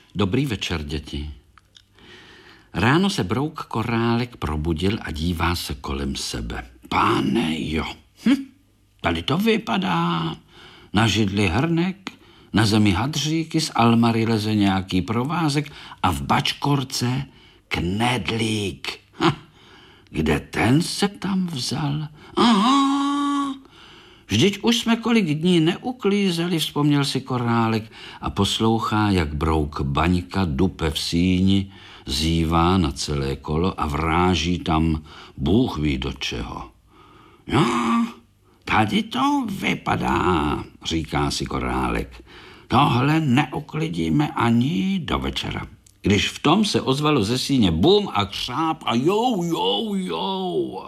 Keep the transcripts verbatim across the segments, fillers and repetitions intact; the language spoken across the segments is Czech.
Dobrý večer, děti. Ráno se Brouk Korálek probudil a dívá se kolem sebe. Páne jo, hm, tady to vypadá. Na židli hrnek, na zemi hadříky, z almary leze nějaký provázek a v bačkorce knedlík. Ha, kde ten se tam vzal? Aha, vždyť už jsme kolik dní neuklízeli, vzpomněl si Korálek a poslouchá, jak Brouk Baňka dupe v síni, zívá na celé kolo a vráží tam Bůh ví do čeho. No, tady to vypadá, říká si Korálek. Tohle neuklidíme ani do večera. Když v tom se ozvalo ze síně bum a křáp a jou, jou, jou.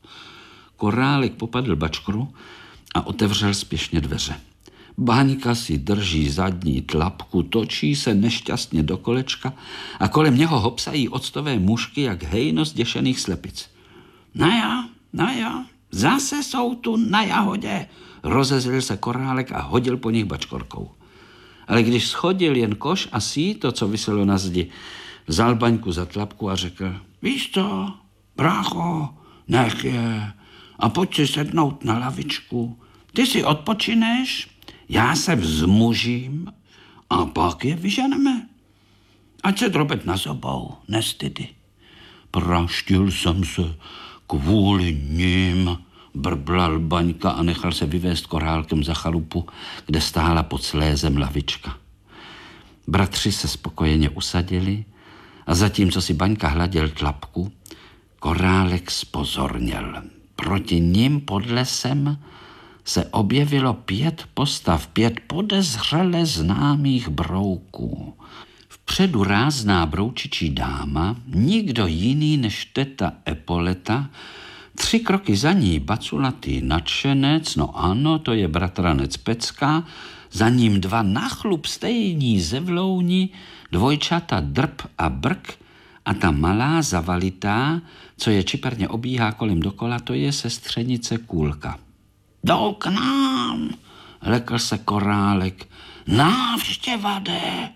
Korálek popadl bačkru a otevřel spěšně dveře. Baňka si drží zadní tlapku, točí se nešťastně do kolečka a kolem něho hopsají octové mušky jak hejno zděšených slepic. No jo, no jo, zase jsou tu na jahodě, rozezlil se Korálek a hodil po nich bačkorkou. Ale když schodil jen koš a síto, co viselo na zdi, vzal Baňku za tlapku a řekl, víš co, brácho, nech je a pojď si sednout na lavičku. Ty si odpočineš, já se vzmužím a pak je vyženeme. Ať se drobet na zobou, nestydy. Praštil jsem se kvůli ním, brblal Baňka a nechal se vyvést Korálkem za chalupu, kde stála pod slézem lavička. Bratři se spokojeně usadili a zatímco si Baňka hladil tlapku, Korálek zpozorněl. Proti nim pod lesem se objevilo pět postav, pět podezřele známých brouků. Vpředu rázná broučičí dáma, nikdo jiný než teta Epoleta, tři kroky za ní baculatý nadšenec, no ano, to je bratranec Pecka, za ním dva nachlup stejní zevlouni, dvojčata Drb a Brk a ta malá zavalitá, co je čiperně obíhá kolem dokola, to je sestřenice Kůlka. Jdou k nám, lekl se Korálek, návštěva jde.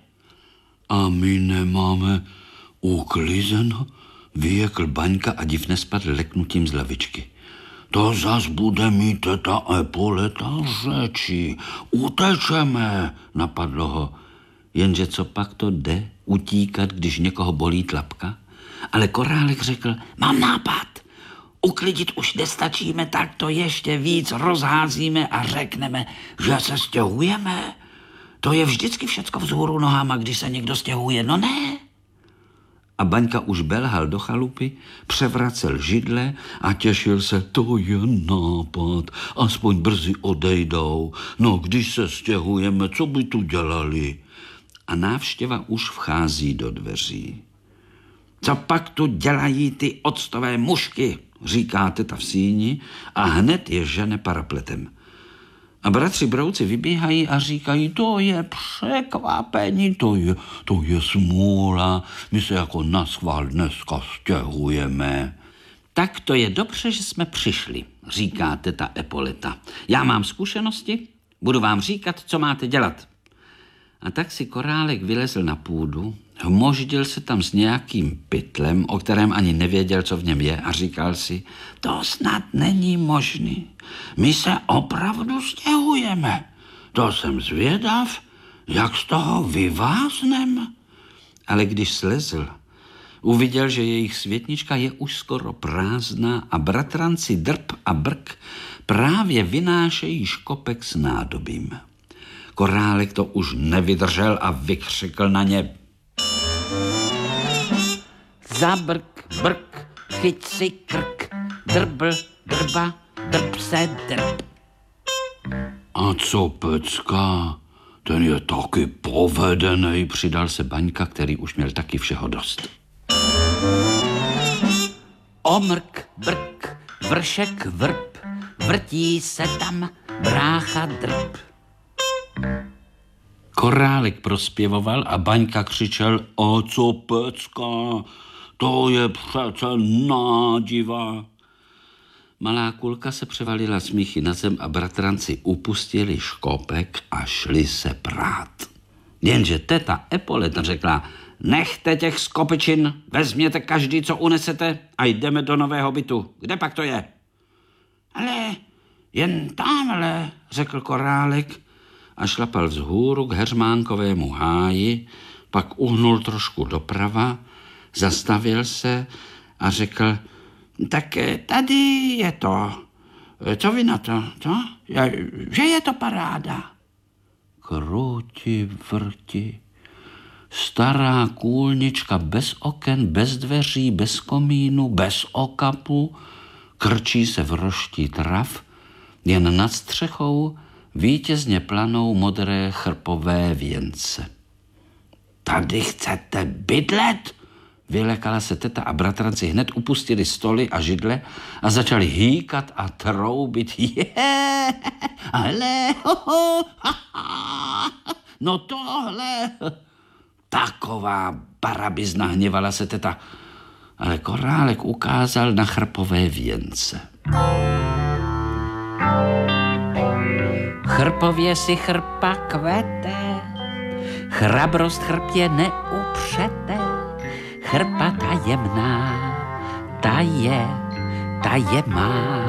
A my nemáme uklizeno, vyjekl Baňka a div nespadl leknutím z lavičky. To zas bude mít teta Epoleta řeči. Utečeme, napadlo ho. Jenže co pak to jde utíkat, když někoho bolí tlapka? Ale Korálek řekl, mám nápad. Uklidit už nestačíme, tak to ještě víc rozházíme a řekneme, že se stěhujeme. To je vždycky všecko vzhůru nohama, když se někdo stěhuje, no ne? A Baňka už belhal do chalupy, převracel židle a těšil se, to je nápad, aspoň brzy odejdou. No, když se stěhujeme, co by tu dělali? A návštěva už vchází do dveří. Co pak tu dělají ty octové mušky, říká teta v síni a hned je žene parapletem. A bratři Brouci vybíhají a říkají, to je překvapení, to je, to je smůla, my se jako naschvál dneska stěhujeme. Tak to je dobře, že jsme přišli, říká teta Epoleta. Já mám zkušenosti, budu vám říkat, co máte dělat. A tak si Korálek vylezl na půdu, hmoždil se tam s nějakým pytlem, o kterém ani nevěděl, co v něm je, a říkal si, to snad není možný. My se opravdu stěhujeme. To jsem zvědav, jak z toho vyváznem. Ale když slezl, uviděl, že jejich světnička je už skoro prázdná a bratranci Drb a Brk právě vynášejí škopek s nádobím. Korálek to už nevydržel a vykřikl na ně. Zabrk, brk, chyť si krk, drbl, drba, drb se drb. A co Pecka? Ten je taky povedenej, přidal se Baňka, který už měl taky všeho dost. Omrk, brk, vršek, vrb, vrtí se tam brácha drb. Korálek prospěvoval a Baňka křičel, a co Pecka, to je přece nádiva. Malá Kulka se převalila smíchy na zem a bratranci upustili škopek a šli se prát. Jenže teta Epoleta řekla, nechte těch skopičin, vezměte každý, co unesete a jdeme do nového bytu. Kde pak to je? Ale jen tamhle, řekl Korálek a šlapal vzhůru k Heřmánkovému háji, pak uhnul trošku doprava, zastavil se a řekl, tak tady je to. Co vy na to? to? Že je to paráda. Kruti, vrti. Stará kůlnička bez oken, bez dveří, bez komínu, bez okapu, krčí se v roští trav, jen nad střechou vítězně planou modré chrpové věnce. Tady chcete bydlet? Vylekala se teta a bratranci hned upustili stoly a židle a začali hýkat a troubit. Je, hele, ho, ho, ha, ha, no tohle. Taková barabizna, hněvala se teta, ale Korálek ukázal na chrpové věnce. Chrpově si chrpa kvete, chrabrost chrpě neupřete, chrpa tajemná, ta je, ta je má.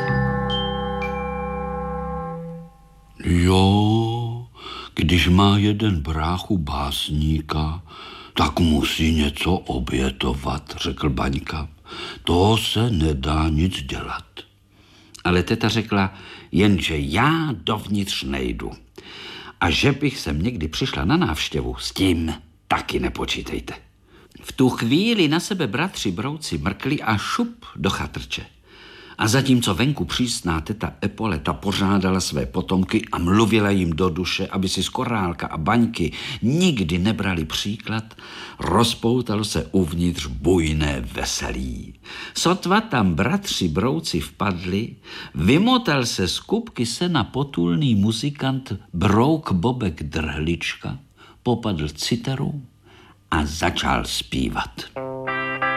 Jo, když má jeden bráchu básníka, tak musí něco obětovat, řekl Baňka. To se nedá nic dělat. Ale teta řekla, jenže já dovnitř nejdu. A že bych sem někdy přišla na návštěvu, s tím taky nepočítejte. V tu chvíli na sebe bratři Brouci mrkli a šup do chatrče. A zatímco venku přísná teta Epoleta pořádala své potomky a mluvila jim do duše, aby si z Korálka a Baňky nikdy nebrali příklad, rozpoutalo se uvnitř bujné veselí. Sotva tam bratři Brouci vpadli, vymotal se z kupky sena potulný muzikant Brouk Bobek Drhlička, popadl citeru a začal zpívat.